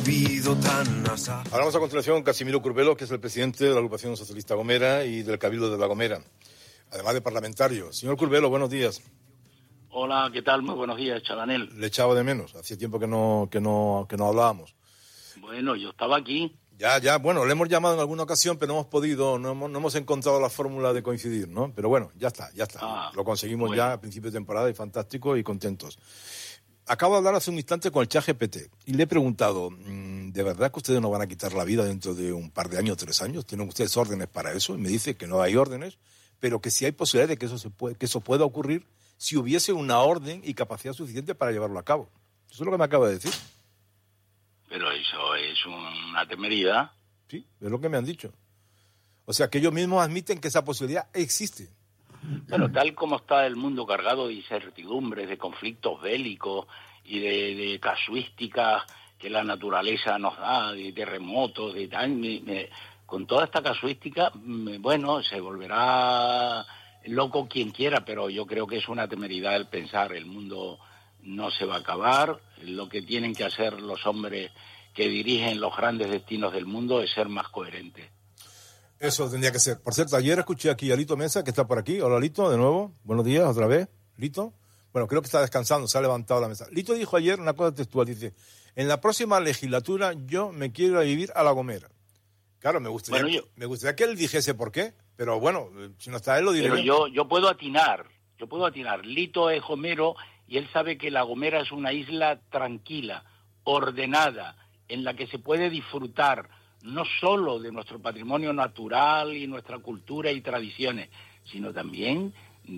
vivido tan nasal. Hablamos a continuación con Casimiro Curvelo, que es el presidente de la Agrupación Socialista Gomera y del Cabildo de La Gomera, además de parlamentario. Señor Curvelo, buenos días. Hola, ¿qué tal? Muy buenos días, Chabanel. Le echaba de menos, hacía tiempo que no hablábamos. Bueno, yo estaba aquí. Ya, bueno, le hemos llamado en alguna ocasión, pero no hemos podido, no hemos encontrado la fórmula de coincidir, ¿no? Pero bueno, ya está. Lo conseguimos ya a principio de temporada y fantástico y contentos. Acabo de hablar hace un instante con el ChatGPT y le he preguntado, ¿de verdad que ustedes no van a quitar la vida dentro de un par de años, 3 años? ¿Tienen ustedes órdenes para eso? Y me dice que no hay órdenes, pero que sí hay posibilidad de que eso pueda ocurrir si hubiese una orden y capacidad suficiente para llevarlo a cabo. Eso es lo que me acaba de decir. Pero eso es una temeridad. Sí, es lo que me han dicho. O sea, que ellos mismos admiten que esa posibilidad existe. Bueno, tal como está el mundo cargado de incertidumbres, de conflictos bélicos y de casuísticas que la naturaleza nos da, de terremotos, de tal, con toda esta casuística, bueno, se volverá loco quien quiera, pero yo creo que es una temeridad el pensar. El mundo no se va a acabar. Lo que tienen que hacer los hombres que dirigen los grandes destinos del mundo es ser más coherentes. Eso tendría que ser. Por cierto, ayer escuché aquí a Lito Mesa, que está por aquí. Hola, Lito, de nuevo. Buenos días, otra vez. Lito. Bueno, creo que está descansando, se ha levantado la mesa. Lito dijo ayer una cosa textual, dice, en la próxima legislatura yo me quiero ir a vivir a La Gomera. Claro, me gustaría que él dijese por qué, pero bueno, si no está él lo diré. Pero yo puedo atinar. Lito es gomero y él sabe que La Gomera es una isla tranquila, ordenada, en la que se puede disfrutar no solo de nuestro patrimonio natural y nuestra cultura y tradiciones, sino también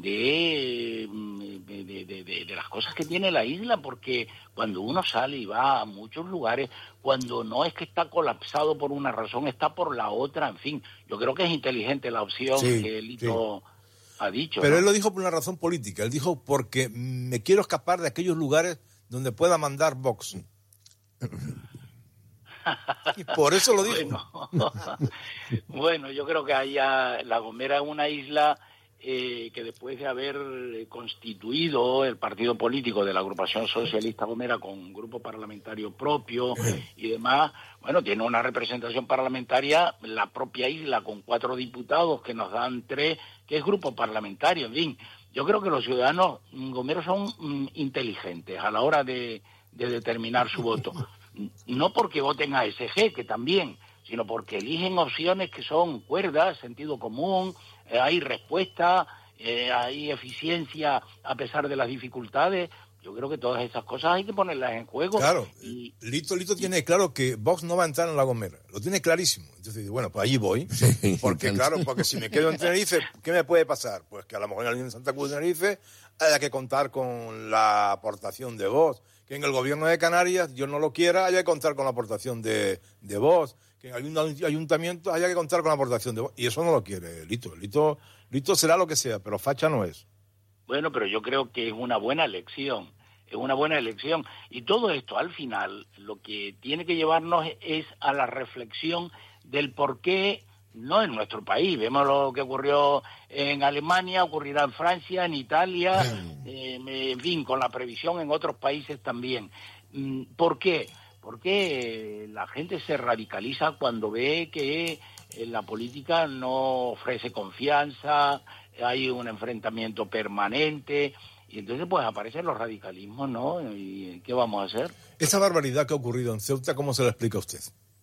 de las cosas que tiene la isla, porque cuando uno sale y va a muchos lugares, cuando no es que está colapsado por una razón, está por la otra, en fin, yo creo que es inteligente la opción que Lito ha dicho. Pero ¿no? Él lo dijo por una razón política, él dijo porque me quiero escapar de aquellos lugares donde pueda mandar Vox. Y por eso lo dijo. Bueno, yo creo que La Gomera es una isla que después de haber constituido el partido político de la Agrupación Socialista Gomera con un grupo parlamentario propio y demás, bueno, tiene una representación parlamentaria, la propia isla, con 4 diputados que nos dan 3, que es grupo parlamentario, en fin. Yo creo que los ciudadanos gomeros son inteligentes a la hora de determinar su voto. No porque voten a SG, que también, sino porque eligen opciones que son cuerdas, sentido común, hay respuesta, hay eficiencia a pesar de las dificultades. Yo creo que todas esas cosas hay que ponerlas en juego. Claro, Lito tiene claro que Vox no va a entrar en La Gomera, lo tiene clarísimo. Entonces, bueno, pues allí voy, porque si me quedo en Tenerife, ¿qué me puede pasar? Pues que a lo mejor en alguien en Santa Cruz de Tenerife haya que contar con la aportación de Vox, que en el gobierno de Canarias, Dios no lo quiera, haya que contar con la aportación de Vox, que en algún ayuntamiento haya que contar con la aportación de Vox, y eso no lo quiere Lito. Lito será lo que sea, pero facha no es. Bueno, pero yo creo que es una buena elección. Y todo esto, al final, lo que tiene que llevarnos es a la reflexión del por qué, no en nuestro país, vemos lo que ocurrió en Alemania, ocurrirá en Francia, en Italia, en fin, con la previsión en otros países también. ¿Por qué? Porque la gente se radicaliza cuando ve que la política no ofrece confianza, hay un enfrentamiento permanente, y entonces pues aparecen los radicalismos, ¿no? ¿Y qué vamos a hacer? Esa barbaridad que ha ocurrido en Ceuta, ¿cómo se la explica a usted?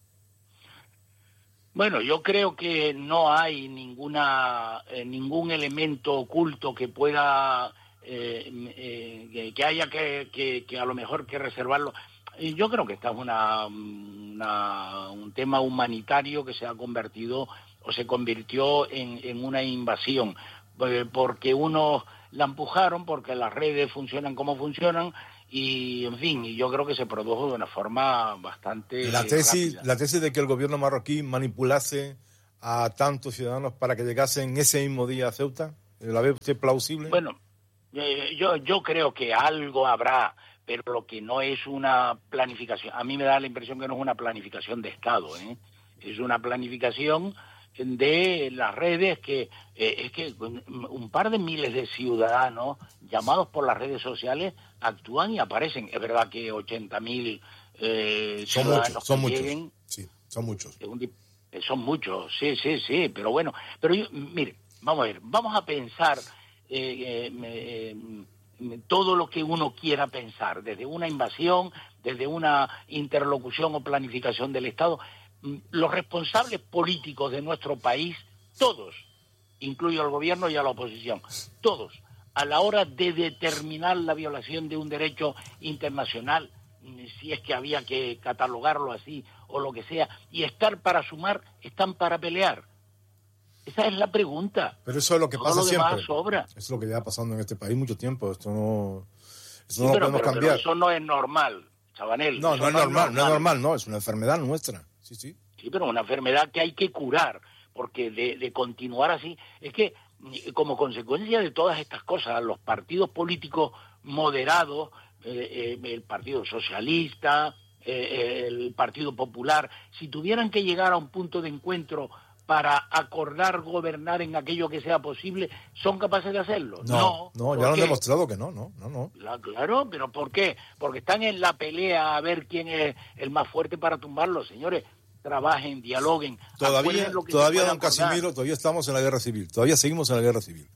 Bueno, yo creo que no hay ningún elemento oculto que pueda, que haya que a lo mejor que reservarlo. Yo creo que esta es un tema humanitario que se ha convertido o se convirtió en una invasión, porque unos la empujaron, porque las redes funcionan como funcionan, y en fin, y yo creo que se produjo de una forma bastante rápida. La tesis de que el gobierno marroquí manipulase a tantos ciudadanos para que llegasen ese mismo día a Ceuta, ¿la ve usted plausible? Bueno, yo creo que algo habrá, pero lo que no es una planificación, a mí me da la impresión que no es una planificación de Estado, es una planificación de las redes que es que un par de miles de ciudadanos llamados por las redes sociales actúan y aparecen. Es verdad que 80.000 Son muchos. Sí, son muchos. Son muchos, sí, pero bueno. Pero mire, vamos a pensar todo lo que uno quiera pensar, desde una invasión, desde una interlocución o planificación del Estado. Los responsables políticos de nuestro país, todos, incluyo al gobierno y a la oposición, todos, a la hora de determinar la violación de un derecho internacional, si es que había que catalogarlo así o lo que sea, y estar para sumar, están para pelear. Esa es la pregunta. Pero eso es lo que pasa siempre. Sobra. Eso es lo que lleva pasando en este país mucho tiempo. Esto no lo podemos cambiar. Pero eso no es normal, Chabanel. No es normal, es una enfermedad nuestra. Sí, pero una enfermedad que hay que curar, porque de continuar así, es que como consecuencia de todas estas cosas, los partidos políticos moderados, el Partido Socialista, el Partido Popular, si tuvieran que llegar a un punto de encuentro para acordar gobernar en aquello que sea posible, ¿son capaces de hacerlo? No, ya lo han demostrado que no. Claro, pero ¿por qué? Porque están en la pelea a ver quién es el más fuerte para tumbarlo. Señores, trabajen, dialoguen. Todavía, don Casimiro, todavía estamos en la guerra civil, todavía seguimos en la guerra civil.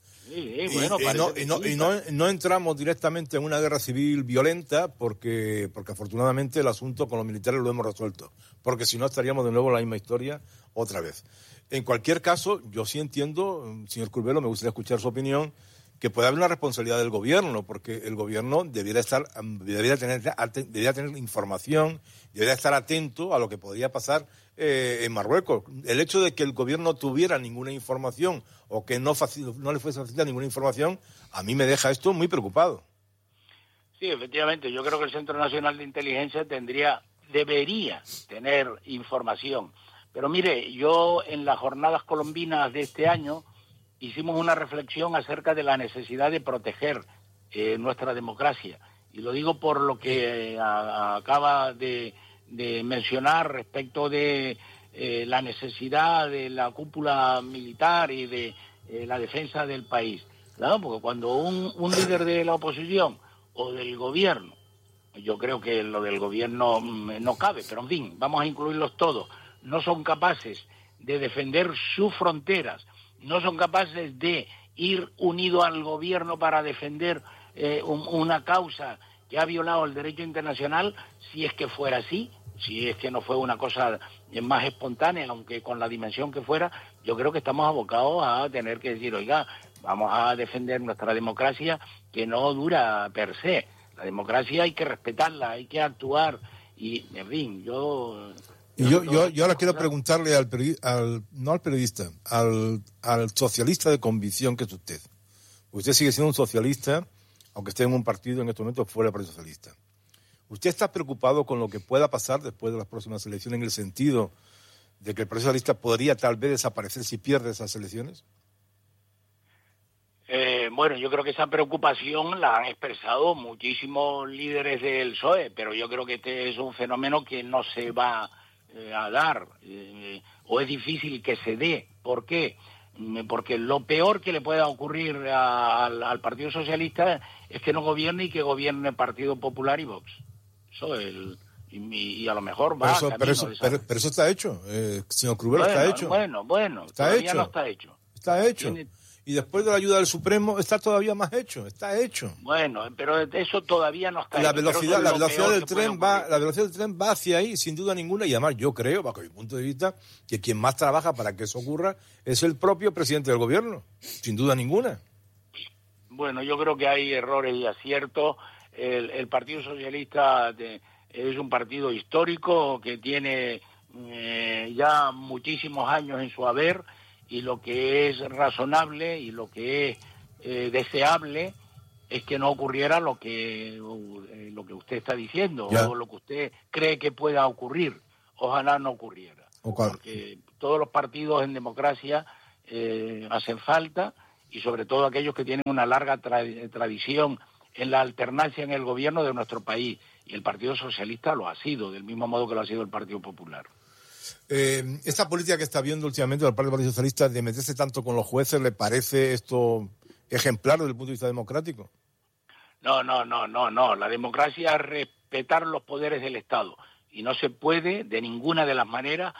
No entramos directamente en una guerra civil violenta porque afortunadamente el asunto con los militares lo hemos resuelto, porque si no estaríamos de nuevo en la misma historia otra vez. En cualquier caso, yo sí entiendo, señor Curbelo, me gustaría escuchar su opinión, que puede haber una responsabilidad del gobierno, porque el gobierno debería tener información, debería estar atento a lo que podría pasar en Marruecos. El hecho de que el gobierno tuviera ninguna información o que no le fuese facilitada ninguna información, a mí me deja esto muy preocupado. Sí, efectivamente, yo creo que el Centro Nacional de Inteligencia debería tener información. Pero mire, yo en las jornadas colombinas de este año hicimos una reflexión acerca de la necesidad de proteger nuestra democracia. Y lo digo por lo que acaba de mencionar respecto de la necesidad de la cúpula militar y de la defensa del país. Claro, porque cuando un líder de la oposición o del gobierno, yo creo que lo del gobierno no cabe, pero en fin, vamos a incluirlos todos, no son capaces de defender sus fronteras, no son capaces de ir unidos al gobierno para defender una causa que ha violado el derecho internacional, si es que fuera así, si es que no fue una cosa más espontánea, aunque con la dimensión que fuera, yo creo que estamos abocados a tener que decir, oiga, vamos a defender nuestra democracia, que no dura per se. La democracia hay que respetarla, hay que actuar, y en fin, yo ahora quiero preguntarle no al periodista, al socialista de convicción que es usted. Usted sigue siendo un socialista, aunque esté en un partido en este momento fuera del Partido Socialista. ¿Usted está preocupado con lo que pueda pasar después de las próximas elecciones en el sentido de que el Partido Socialista podría tal vez desaparecer si pierde esas elecciones? Bueno, yo creo que esa preocupación la han expresado muchísimos líderes del PSOE, pero yo creo que este es un fenómeno que no se va a dar, o es difícil que se dé. ¿Por qué? Porque lo peor que le pueda ocurrir al Partido Socialista es que no gobierne y que gobierne el Partido Popular y Vox. Y a lo mejor va pero eso está hecho, señor Crubero, está hecho. Bueno, está todavía hecho. No está hecho. Está hecho. Y después de la ayuda del Supremo está todavía más hecho, está hecho. Bueno, pero eso todavía no está hecho. La velocidad del tren va hacia ahí, sin duda ninguna, y además yo creo, bajo mi punto de vista, que quien más trabaja para que eso ocurra es el propio presidente del gobierno, sin duda ninguna. Bueno, yo creo que hay errores y aciertos. El Partido Socialista es un partido histórico que tiene ya muchísimos años en su haber, y lo que es razonable y lo que es deseable es que no ocurriera lo que usted está diciendo, o lo que usted cree que pueda ocurrir. Ojalá no ocurriera. Porque todos los partidos en democracia hacen falta, y sobre todo aquellos que tienen una larga tradición en la alternancia en el gobierno de nuestro país. Y el Partido Socialista lo ha sido, del mismo modo que lo ha sido el Partido Popular. Esta política que está viendo últimamente por parte del Partido Socialista de meterse tanto con los jueces, ¿le parece esto ejemplar desde el punto de vista democrático? No. La democracia respetar los poderes del Estado. Y no se puede, de ninguna de las maneras,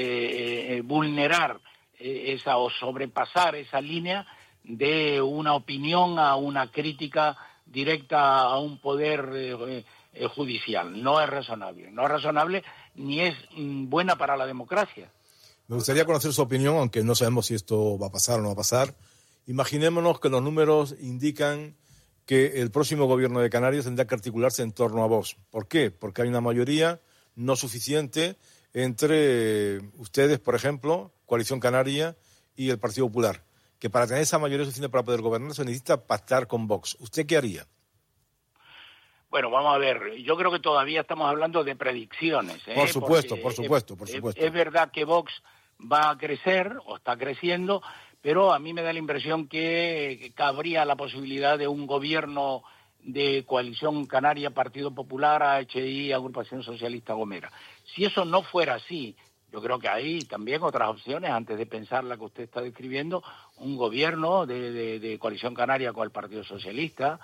vulnerar esa o sobrepasar esa línea de una opinión a una crítica directa a un poder judicial. No es razonable ni es buena para la democracia. Me gustaría conocer su opinión, aunque no sabemos si esto va a pasar o no va a pasar. Imaginémonos que los números indican que el próximo gobierno de Canarias tendrá que articularse en torno a Vox. ¿Por qué? Porque hay una mayoría no suficiente entre ustedes, por ejemplo, Coalición Canaria y el Partido Popular, que para tener esa mayoría suficiente para poder gobernar se necesita pactar con Vox. ¿Usted qué haría? Bueno, vamos a ver, yo creo que todavía estamos hablando de predicciones. Por supuesto. Es verdad que Vox va a crecer, o está creciendo, pero a mí me da la impresión que cabría la posibilidad de un gobierno de Coalición Canaria, Partido Popular, AHI, Agrupación Socialista Gomera. Si eso no fuera así, yo creo que hay también otras opciones, antes de pensar la que usted está describiendo, un gobierno de Coalición Canaria con el Partido Socialista.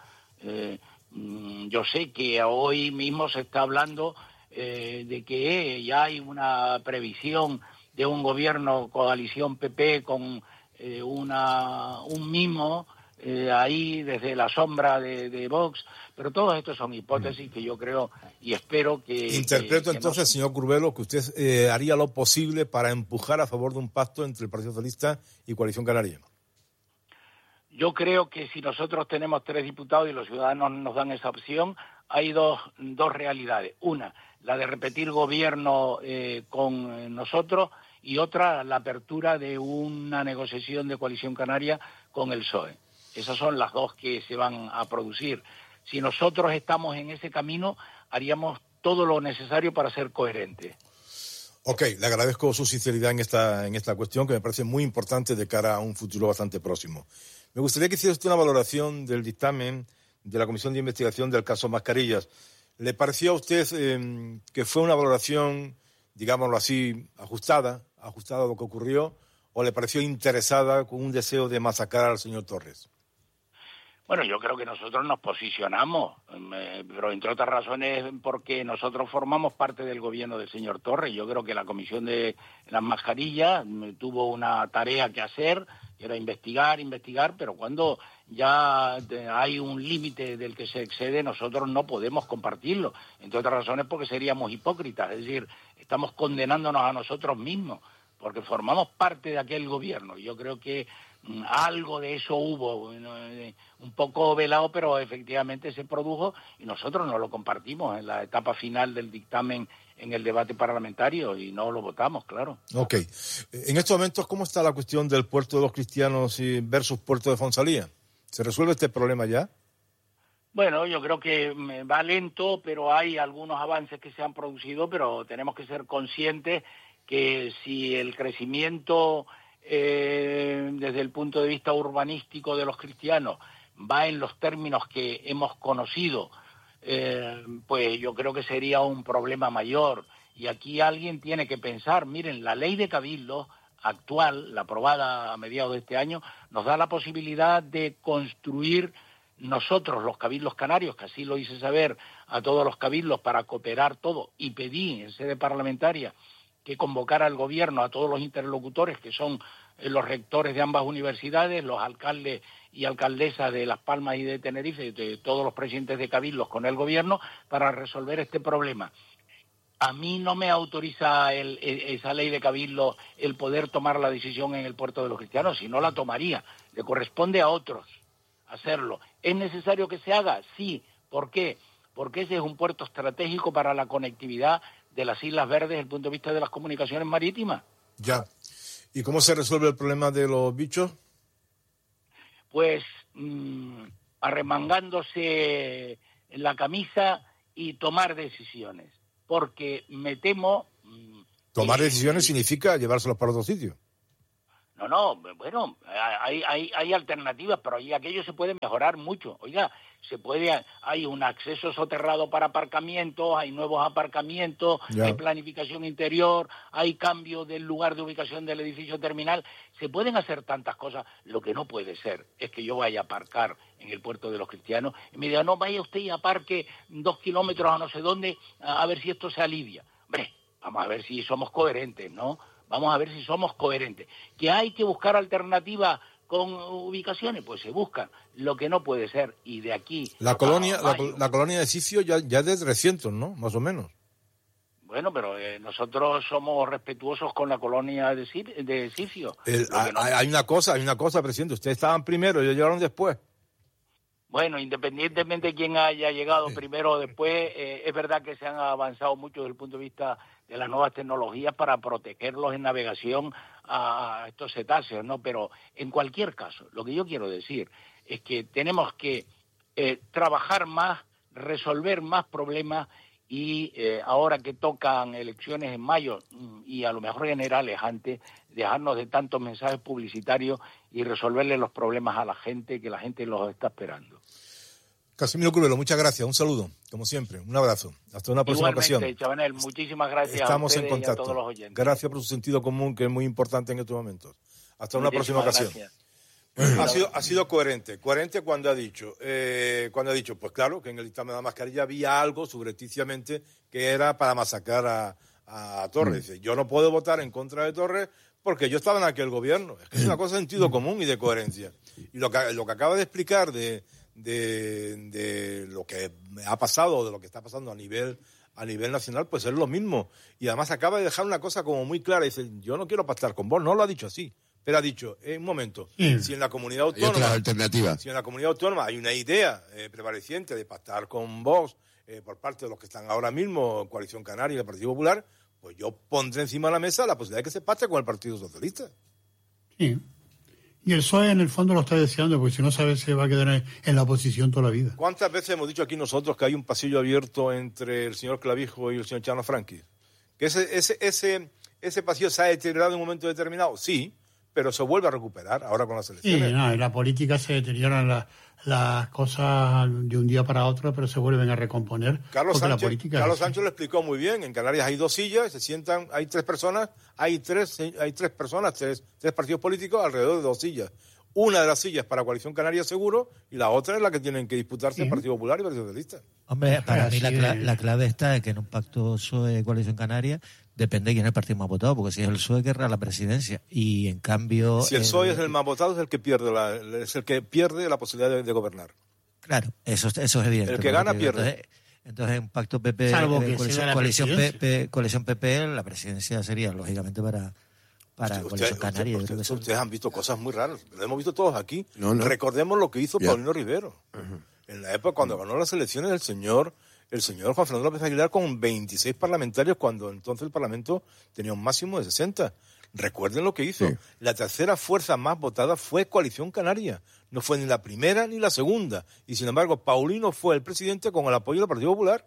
Yo sé que hoy mismo se está hablando de que ya hay una previsión de un gobierno coalición PP con un mimo ahí desde la sombra de Vox, pero todos estos son hipótesis que yo creo y espero que... Interpreto entonces, señor Curbelo, que usted haría lo posible para empujar a favor de un pacto entre el Partido Socialista y Coalición Canaria. Yo creo que si nosotros tenemos 3 diputados y los ciudadanos nos dan esa opción, hay dos realidades. Una, la de repetir gobierno con nosotros, y otra, la apertura de una negociación de Coalición Canaria con el PSOE. Esas son las dos que se van a producir. Si nosotros estamos en ese camino, haríamos todo lo necesario para ser coherentes. Ok, le agradezco su sinceridad en esta cuestión, que me parece muy importante de cara a un futuro bastante próximo. Me gustaría que hiciera usted una valoración del dictamen de la Comisión de Investigación del caso Mascarillas. ¿Le pareció a usted que fue una valoración, digámoslo así, ajustada a lo que ocurrió, o le pareció interesada con un deseo de masacrar al señor Torres? Bueno, yo creo que nosotros nos posicionamos, pero entre otras razones porque nosotros formamos parte del gobierno del señor Torres. Yo creo que la Comisión de las Mascarillas tuvo una tarea que hacer, que era investigar, pero cuando ya hay un límite del que se excede, nosotros no podemos compartirlo. Entre otras razones porque seríamos hipócritas, es decir, estamos condenándonos a nosotros mismos, porque formamos parte de aquel gobierno. Yo creo que algo de eso hubo, un poco velado, pero efectivamente se produjo y nosotros no lo compartimos en la etapa final del dictamen en el debate parlamentario y no lo votamos, claro. Ok. En estos momentos, ¿cómo está la cuestión del puerto de los cristianos versus puerto de Fonsalía? ¿Se resuelve este problema ya? Bueno, yo creo que va lento, pero hay algunos avances que se han producido, pero tenemos que ser conscientes que si el crecimiento desde el punto de vista urbanístico de los cristianos va en los términos que hemos conocido, pues yo creo que sería un problema mayor. Y aquí alguien tiene que pensar, miren, la ley de cabildos actual, la aprobada a mediados de este año, nos da la posibilidad de construir nosotros, los cabildos canarios, que así lo hice saber a todos los cabildos para cooperar todo, y pedí en sede parlamentaria que convocara al gobierno a todos los interlocutores, que son los rectores de ambas universidades, los alcaldes y alcaldesas de Las Palmas y de Tenerife, de todos los presidentes de cabildos con el gobierno, para resolver este problema. A mí no me autoriza esa ley de cabildo el poder tomar la decisión en el puerto de los cristianos, si no la tomaría. Le corresponde a otros hacerlo. ¿Es necesario que se haga? Sí. ¿Por qué? Porque ese es un puerto estratégico para la conectividad de las Islas Verdes desde el punto de vista de las comunicaciones marítimas. Ya. ¿Y cómo se resuelve el problema de los bichos? Pues arremangándose la camisa y tomar decisiones. Porque me temo... Tomar decisiones significa llevárselos para otro sitio. No, bueno, hay alternativas, pero ahí aquello se puede mejorar mucho. Oiga, hay un acceso soterrado para aparcamientos, hay nuevos aparcamientos, hay planificación interior, hay cambio del lugar de ubicación del edificio terminal. Se pueden hacer tantas cosas. Lo que no puede ser es que yo vaya a aparcar en el Puerto de los Cristianos y me diga, no, vaya usted y aparque 2 kilómetros a no sé dónde, a ver si esto se alivia. Hombre, vamos a ver si somos coherentes, ¿no? Vamos a ver si somos coherentes. ¿Que hay que buscar alternativas con ubicaciones? Pues se buscan. Lo que no puede ser, y de aquí... La colonia de Sicio ya de 300, ¿no? Más o menos. Bueno, pero nosotros somos respetuosos con la colonia de Sicio. Hay una cosa, presidente. Ustedes estaban primero, ellos llegaron después. Bueno, independientemente de quién haya llegado primero o después, es verdad que se han avanzado mucho desde el punto de vista de las nuevas tecnologías para protegerlos en navegación a estos cetáceos, ¿no? Pero en cualquier caso, lo que yo quiero decir es que tenemos que trabajar más, resolver más problemas y ahora que tocan elecciones en mayo y a lo mejor generales antes, dejarnos de tantos mensajes publicitarios y resolverle los problemas a la gente, que la gente los está esperando. Casimiro Curvelo, muchas gracias, un saludo, como siempre, un abrazo, hasta una próxima ocasión. Chabanel, muchísimas gracias. Estamos a en contacto. Y a todos los oyentes. Gracias por su sentido común, que es muy importante en estos momentos. Hasta una próxima ocasión. Bueno, ha sido coherente cuando ha dicho, pues claro, que en el dictamen de la mascarilla había algo subrepticiamente que era para masacrar a Torres. Dice, yo no puedo votar en contra de Torres porque yo estaba en aquel gobierno. Es que es una cosa de sentido común y de coherencia. Y lo que acaba de explicar de lo que ha pasado, de lo que está pasando a nivel nacional, pues es lo mismo. Y además acaba de dejar una cosa como muy clara. Dice, yo no quiero pactar con vos. No lo ha dicho así, pero ha dicho, un momento, si en la comunidad autónoma... Hay otra alternativa. Si en la comunidad autónoma hay una idea prevaleciente de pactar con vos por parte de los que están ahora mismo, Coalición Canaria y el Partido Popular, pues yo pondré encima de la mesa la posibilidad de que se pacte con el Partido Socialista. Sí. Y el PSOE en el fondo lo está deseando, porque si no sabe se va a quedar en la oposición toda la vida. ¿Cuántas veces hemos dicho aquí nosotros que hay un pasillo abierto entre el señor Clavijo y el señor Chano Franqui? ¿Que ese pasillo se ha deteriorado en un momento determinado? Sí, pero se vuelve a recuperar ahora con las elecciones. Sí, en la política se deterioran las cosas de un día para otro, pero se vuelven a recomponer. Carlos Sánchez lo explicó muy bien. En Canarias hay 2 sillas, se sientan, hay 3 personas, hay tres partidos políticos alrededor de 2 sillas. Una de las sillas para Coalición Canaria seguro y la otra es la que tienen que disputarse el Partido Popular y el Partido Socialista. Hombre, para mí la clave está en que en un pacto PSOE-Coalición Canaria depende de quién es el partido más votado, porque si es el PSOE querrá la presidencia y en cambio... Si el PSOE es el más votado es el que pierde la posibilidad de gobernar. Claro, eso es evidente. El que gana pierde. Entonces en pacto PP, coalición PP, la presidencia sería lógicamente para Coalición Canaria. Ustedes han visto cosas muy raras, lo hemos visto todos aquí. No. Recordemos lo que hizo Paulino Rivero. En la época cuando ganó las elecciones el señor Juan Fernando López Aguilar con 26 parlamentarios, cuando entonces el Parlamento tenía un máximo de 60. Recuerden lo que hizo. Sí. La tercera fuerza más votada fue Coalición Canaria. No fue ni la primera ni la segunda. Y sin embargo, Paulino fue el presidente con el apoyo del Partido Popular.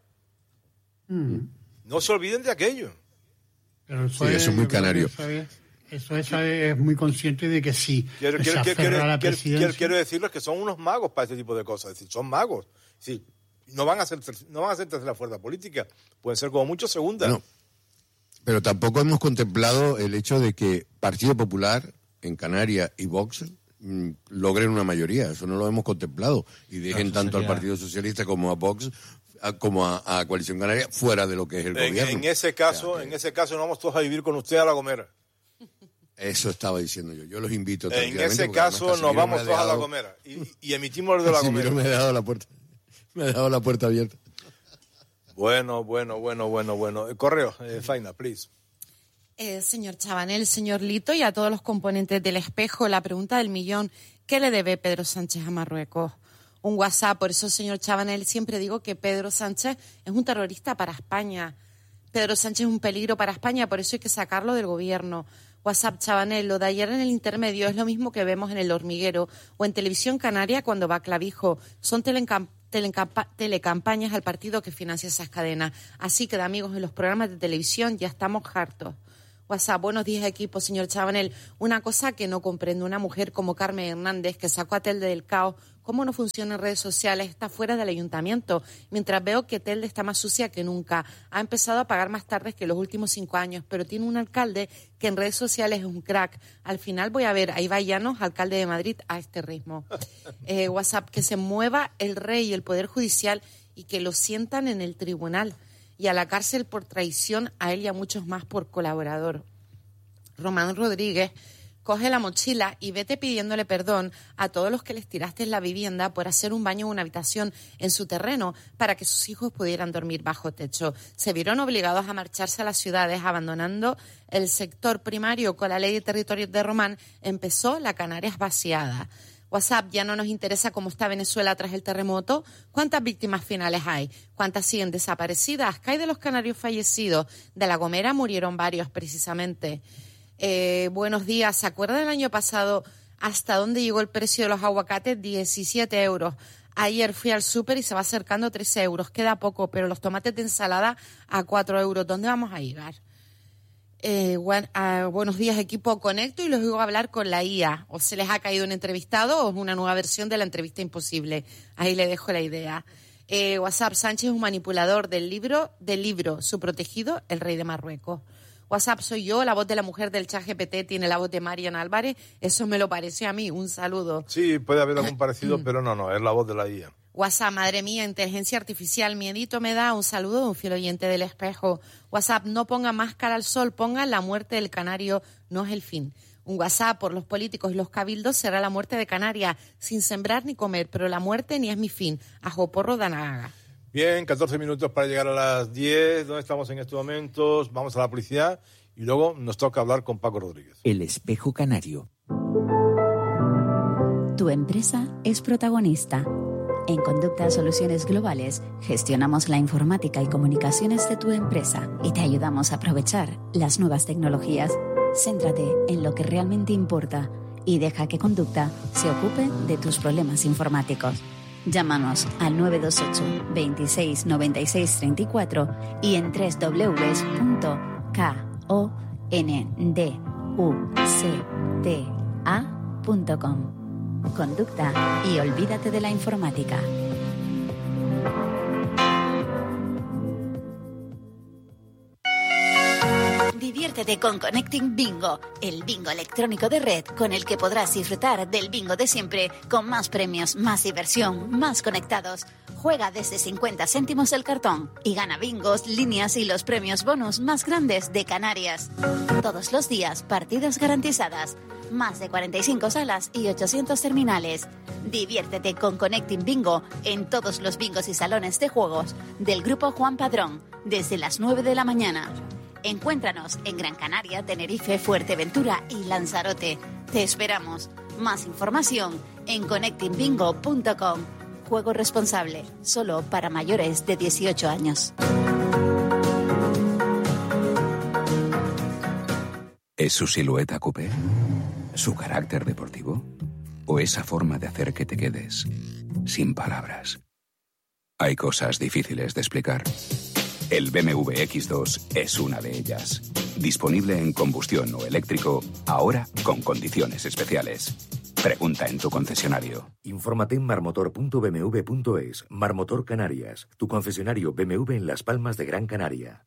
No se olviden de aquello. Pero eso es muy canario. Eso es muy consciente de que sí. Quiero decirles que son unos magos para este tipo de cosas. Es decir, son magos. Sí. No van a ser tercera fuerza política, pueden ser como mucho segunda. No, pero tampoco hemos contemplado el hecho de que Partido Popular en Canarias y Vox logren una mayoría. Eso no lo hemos contemplado y dejen tanto al Partido Socialista como a Vox como a Coalición Canaria fuera de lo que es el gobierno. En ese caso no vamos todos a vivir con usted a La Gomera. Eso estaba diciendo yo. Yo los invito. En ese caso nos vamos todos a La Gomera y emitimos el de La Gomera. Me ha dado la puerta abierta. Bueno. Correo, Faina, please. Señor Chabanel, señor Lito y a todos los componentes del Espejo, la pregunta del millón, ¿qué le debe Pedro Sánchez a Marruecos? Un WhatsApp, por eso, señor Chabanel, siempre digo que Pedro Sánchez es un terrorista para España. Pedro Sánchez es un peligro para España, por eso hay que sacarlo del gobierno. WhatsApp, Chabanel, lo de ayer en el intermedio es lo mismo que vemos en El Hormiguero o en Televisión Canaria cuando va Clavijo. Son telecampañas al partido que financia esas cadenas. Así que, amigos, en los programas de televisión ya estamos hartos. WhatsApp, buenos días equipo, señor Chabanel. Una cosa que no comprendo, una mujer como Carmen Hernández que sacó a Telde del caos, ¿cómo no funciona en redes sociales? Está fuera del ayuntamiento, mientras veo que Telde está más sucia que nunca. Ha empezado a pagar más tarde que los últimos 5 años, pero tiene un alcalde que en redes sociales es un crack. Al final voy a ver a Ibai Llanos, alcalde de Madrid, a este ritmo. WhatsApp, que se mueva el rey y el Poder Judicial y que lo sientan en el tribunal. Y a la cárcel por traición, a él y a muchos más por colaborador. Román Rodríguez, coge la mochila y vete pidiéndole perdón a todos los que les tiraste la vivienda por hacer un baño en una habitación en su terreno para que sus hijos pudieran dormir bajo techo. Se vieron obligados a marcharse a las ciudades, abandonando el sector primario. Con la ley de territorios de Román empezó la Canarias vaciada. WhatsApp, ya no nos interesa cómo está Venezuela tras el terremoto. ¿Cuántas víctimas finales hay? ¿Cuántas siguen desaparecidas? ¿Qué hay de los canarios fallecidos? De La Gomera murieron varios, precisamente. Buenos días. ¿Se acuerda del año pasado hasta dónde llegó el precio de los aguacates? 17 euros. Ayer fui al súper y se va acercando 13 euros. Queda poco, pero los tomates de ensalada a 4 euros. ¿Dónde vamos a llegar? Buenos días, equipo. Conecto y los oigo hablar con la IA. ¿O se les ha caído un entrevistado o es una nueva versión de la entrevista imposible? Ahí le dejo la idea. WhatsApp, Sánchez es un manipulador del libro, su protegido, el rey de Marruecos. WhatsApp, soy yo, la voz de la mujer del ChatGPT tiene la voz de Marian Álvarez. Eso me lo parece a mí. Un saludo. Sí, puede haber algún parecido, pero no, es la voz de la IA. WhatsApp, madre mía, inteligencia artificial, miedito me da. Un saludo de un fiel oyente del Espejo. WhatsApp, no ponga máscara al sol, ponga la muerte del canario, no es el fin. Un WhatsApp, por los políticos y los cabildos será la muerte de Canarias, sin sembrar ni comer, pero la muerte ni es mi fin. Ajoporro Danaga. Bien, 14 minutos para llegar a las 10. ¿Dónde estamos en estos momentos? Vamos a la publicidad y luego nos toca hablar con Paco Rodríguez. El Espejo Canario. Tu empresa es protagonista. En Conducta Soluciones Globales gestionamos la informática y comunicaciones de tu empresa y te ayudamos a aprovechar las nuevas tecnologías. Céntrate en lo que realmente importa y deja que Conducta se ocupe de tus problemas informáticos. Llámanos al 928 26 96 34 y en www.konducta.com. Conducta y olvídate de la informática. Diviértete con Connecting Bingo, el bingo electrónico de red con el que podrás disfrutar del bingo de siempre, con más premios, más diversión, más conectados. Juega desde 50 céntimos el cartón y gana bingos, líneas y los premios bonus más grandes de Canarias. Todos los días, partidas garantizadas. Más de 45 salas y 800 terminales. Diviértete con Connecting Bingo en todos los bingos y salones de juegos del Grupo Juan Padrón, desde las 9 de la mañana. Encuéntranos en Gran Canaria, Tenerife, Fuerteventura y Lanzarote. Te esperamos. Más información en connectingbingo.com. Juego responsable, solo para mayores de 18 años. ¿Es su silueta coupé? ¿Su carácter deportivo? ¿O esa forma de hacer que te quedes sin palabras? Hay cosas difíciles de explicar. El BMW X2 es una de ellas. Disponible en combustión o eléctrico, ahora con condiciones especiales. Pregunta en tu concesionario. Infórmate en marmotor.bmw.es. Marmotor Canarias, tu concesionario BMW en Las Palmas de Gran Canaria.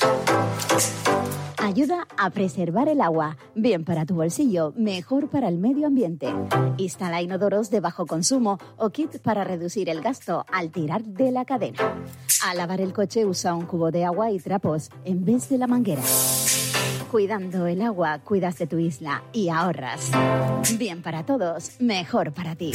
Ayuda a preservar el agua. Bien para tu bolsillo, mejor para el medio ambiente. Instala inodoros de bajo consumo o kit para reducir el gasto al tirar de la cadena. Al lavar el coche usa un cubo de agua y trapos en vez de la manguera. Cuidando el agua, cuidas de tu isla y ahorras. Bien para todos, mejor para ti.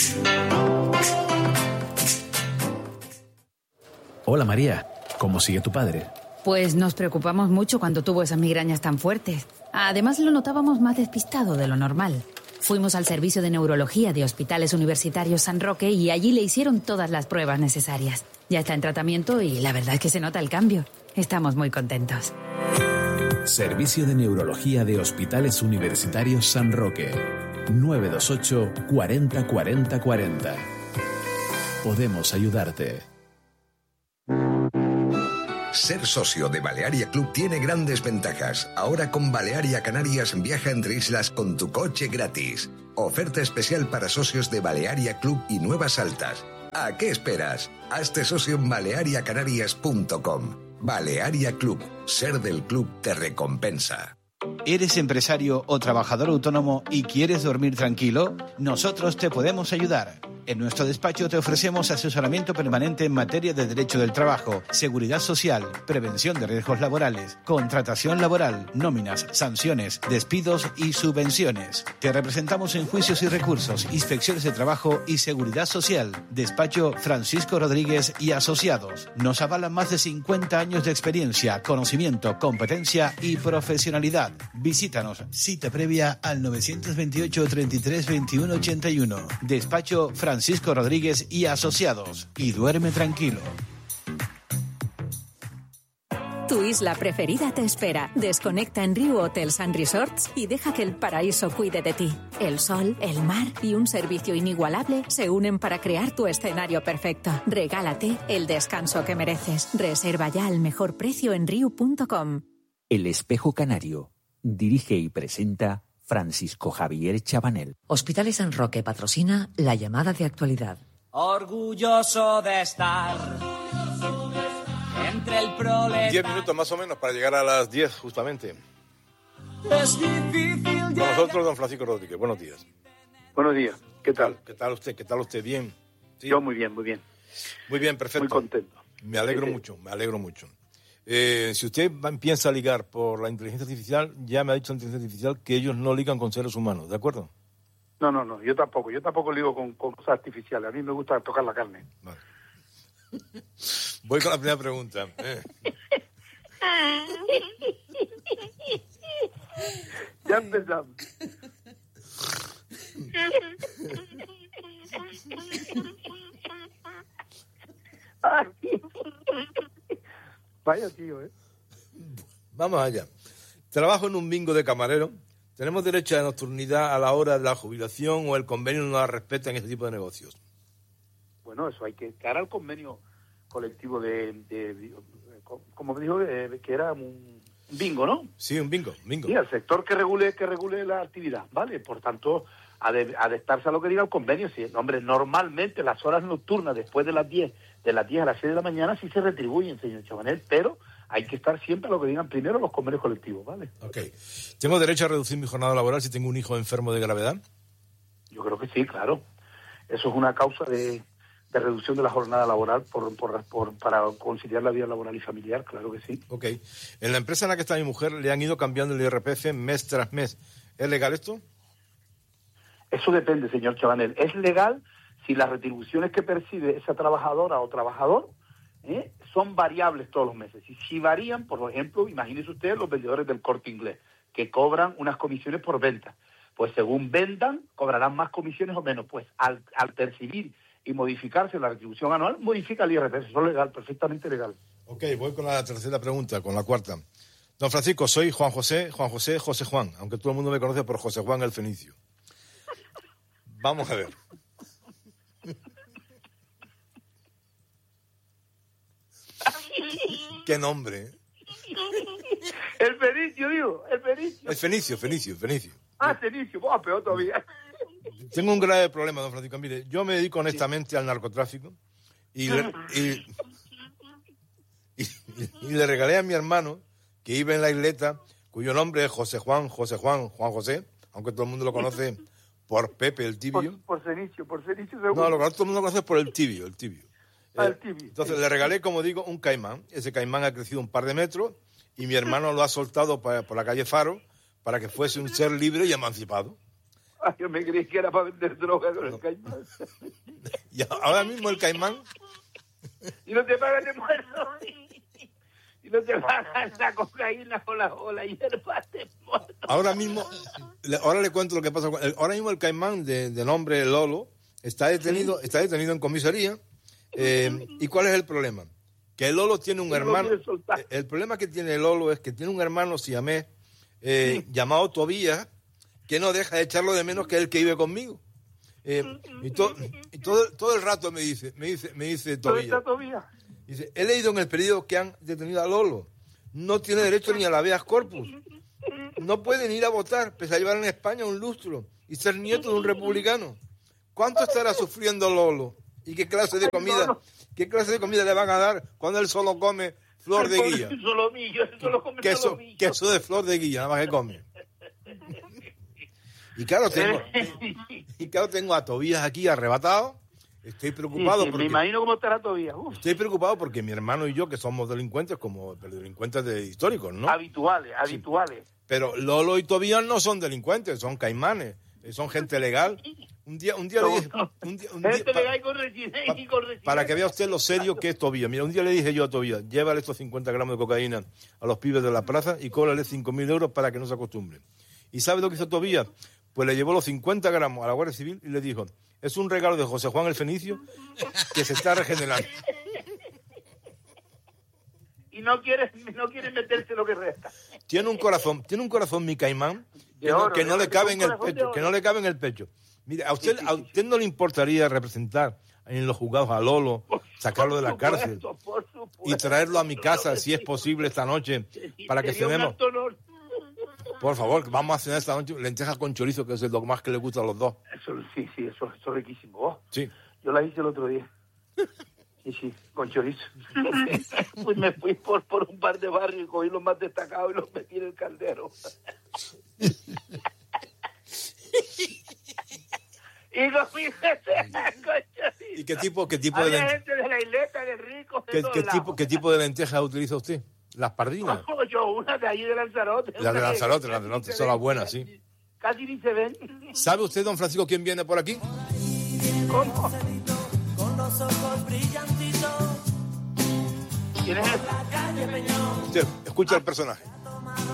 Hola María, ¿cómo sigue tu padre? Pues nos preocupamos mucho cuando tuvo esas migrañas tan fuertes. Además lo notábamos más despistado de lo normal. Fuimos al servicio de neurología de Hospitales Universitarios San Roque y allí le hicieron todas las pruebas necesarias. Ya está en tratamiento y la verdad es que se nota el cambio. Estamos muy contentos. Servicio de Neurología de Hospitales Universitarios San Roque. 928 40 40 40. Podemos ayudarte. Ser socio de Balearia Club tiene grandes ventajas. Ahora con Balearia Canarias viaja entre islas con tu coche gratis. Oferta especial para socios de Balearia Club y Nuevas Altas. ¿A qué esperas? Hazte socio en baleariacanarias.com. Balearia Club. Ser del club te recompensa. ¿Eres empresario o trabajador autónomo y quieres dormir tranquilo? Nosotros te podemos ayudar. En nuestro despacho te ofrecemos asesoramiento permanente en materia de derecho del trabajo, seguridad social, prevención de riesgos laborales, contratación laboral, nóminas, sanciones, despidos y subvenciones. Te representamos en juicios y recursos, inspecciones de trabajo y seguridad social. Despacho Francisco Rodríguez y Asociados. Nos avalan más de 50 años de experiencia, conocimiento, competencia y profesionalidad. Visítanos. Cita previa al 928 33 21 81. Despacho Francisco Rodríguez y Asociados. Y duerme tranquilo. Tu isla preferida te espera. Desconecta en Riu Hotels and Resorts y deja que el paraíso cuide de ti. El sol, el mar y un servicio inigualable se unen para crear tu escenario perfecto. Regálate el descanso que mereces. Reserva ya al mejor precio en riu.com. El Espejo Canario. Dirige y presenta Francisco Javier Chabanel. Hospitales San Roque patrocina la llamada de actualidad. Orgulloso de estar entre el proletariado. 10 minutos más o menos para llegar a las 10 justamente. Es difícil. Con nosotros don Francisco Rodríguez. Buenos días. Buenos días. ¿Qué tal? ¿Qué tal usted? ¿Qué tal usted? ¿Bien? ¿Sí? Yo muy bien, muy bien. Muy bien, perfecto. Muy contento. Me alegro mucho, me alegro mucho. Si usted empieza a ligar por la inteligencia artificial, ya me ha dicho la inteligencia artificial que ellos no ligan con seres humanos, ¿de acuerdo? No, yo tampoco ligo con cosas artificiales. A mí me gusta tocar la carne. Vale. Voy con la primera pregunta. Ya empezamos. Vaya tío, Vamos allá. Trabajo en un bingo de camarero. ¿Tenemos derecho a nocturnidad a la hora de la jubilación o el convenio no la respeta en este tipo de negocios? Bueno, eso hay que cara al convenio colectivo como me dijo, que era un bingo, ¿no? Sí, un bingo. Sí, el sector que regule la actividad, ¿vale? Por tanto, adaptarse a lo que diga el convenio. Sí, hombre, normalmente las horas nocturnas después de las 10 a las 6 de la mañana sí se retribuyen, señor Chabanel, pero hay que estar siempre a lo que digan primero los convenios colectivos, ¿vale? Ok. ¿Tengo derecho a reducir mi jornada laboral si tengo un hijo enfermo de gravedad? Yo creo que sí, claro. Eso es una causa de reducción de la jornada laboral para conciliar la vida laboral y familiar, claro que sí. Ok. En la empresa en la que está mi mujer le han ido cambiando el IRPF mes tras mes. ¿Es legal esto? Eso depende, señor Chabanel. Es legal si las retribuciones que percibe esa trabajadora o trabajador son variables todos los meses. Y si varían, por ejemplo, imagínese usted los vendedores del Corte Inglés, que cobran unas comisiones por venta. Pues según vendan, cobrarán más comisiones o menos. Pues al percibir y modificarse la retribución anual, modifica el IRPF. Eso es legal, perfectamente legal. Ok, voy con la tercera pregunta, con la cuarta. Don Francisco, soy Juan José, José Juan, aunque todo el mundo me conoce por José Juan el Fenicio. Vamos a ver. ¿Qué nombre? El Fenicio, digo, el Fenicio. El Fenicio. Ah, Fenicio, peor todavía. Tengo un grave problema, don Francisco. Mire, yo me dedico honestamente al narcotráfico y le regalé a mi hermano, que vive en la isleta, cuyo nombre es José Juan José, aunque todo el mundo lo conoce por Pepe el Tibio. Por Fenicio seguro. No, lo que todo el mundo lo conoce por el Tibio. El Tibio. Entonces le regalé, como digo, un caimán. Ese caimán ha crecido un par de metros y mi hermano lo ha soltado por la calle Faro para que fuese un ser libre y emancipado. Ay, yo me creí que era para vender droga con el caimán. Y ahora mismo el caimán... Y no te pagan de muerto. Y no te pagan la cocaína con la hierba de muerto. Ahora le cuento lo que pasa. Ahora mismo el caimán de nombre Lolo está detenido en comisaría. ¿Y cuál es el problema? Que el Lolo tiene un hermano. El problema que tiene el Lolo es que tiene un hermano siamés llamado Tobías, que no deja de echarlo de menos que el que vive conmigo. Y todo el rato me dice Tobías. Dice, he leído en el periódico que han detenido a Lolo. No tiene derecho ni a la habeas corpus. No pueden ir a votar, pese a llevar en España un lustro y ser nieto de un republicano. ¿Cuánto estará sufriendo Lolo? ¿Y qué clase de comida le van a dar cuando él solo come flor de guía? Queso de flor de guía, nada más que come. Y claro, tengo a Tobías aquí arrebatado. Estoy preocupado porque... Me imagino cómo estará Tobías. Estoy preocupado porque mi hermano y yo, que somos delincuentes, como delincuentes históricos, ¿no? Habituales. Sí. Pero Lolo y Tobías no son delincuentes, son caimanes, son gente legal. Un día para que vea usted lo serio que es Tobías. Mira, un día le dije yo a Tobías, llévale estos 50 gramos de cocaína a los pibes de la plaza y cóbrale 5.000 euros para que no se acostumbren. ¿Y sabe lo que hizo Tobías? Pues le llevó los 50 gramos a la Guardia Civil y le dijo, es un regalo de José Juan el Fenicio que se está regenerando. Y no quiere meterse lo que resta. Tiene un corazón mi caimán que no le cabe en el pecho. Mire, ¿a usted no le importaría representar en los juzgados a Lolo, sacarlo de la cárcel y traerlo a mi casa, si es posible, esta noche, para que cenemos? Por favor, vamos a cenar esta noche lentejas con chorizo, que es lo más que le gusta a los dos. Eso es riquísimo. ¿Oh? Sí. Yo la hice el otro día. Sí, con chorizo. Pues me fui por un par de barrios y cogí los más destacados y los metí en el caldero. ¿Y qué tipo de lentejas? Gente de la isleta, de ricos, de ¿Qué tipo de lentejas utiliza usted? ¿Las pardinas? Yo una de allí de Lanzarote. Las de Lanzarote, son las buenas, sí. Casi ni se ven. ¿Sabe usted, don Francisco, quién viene por aquí? ¿Cómo? Con los ojos brillantitos. ¿Quién es? Usted, escucha el personaje.